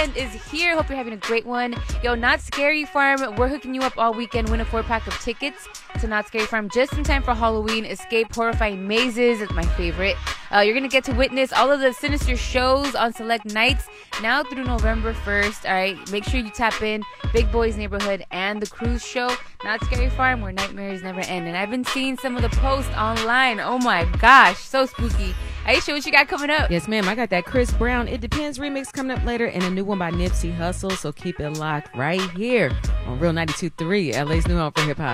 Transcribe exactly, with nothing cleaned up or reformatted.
weekend is here. Hope you're having a great one. Yo, Not Scary Farm, we're hooking you up all weekend. Win a four-pack of tickets to Not Scary Farm just in time for Halloween. Escape horrifying mazes. It's my favorite. Uh, you're going to get to witness all of the sinister shows on select nights now through November first. All right, make sure you tap in Big Boys Neighborhood and the Cruise Show. Not Scary Farm, where nightmares never end. And I've been seeing some of the posts online. Oh my gosh, so spooky. Aisha, what you got coming up? Yes, ma'am. I got that Chris Brown It Depends remix coming up later and a new one by Nipsey Hussle. So keep it locked right here on Real ninety-two point three, L A's new home for hip hop.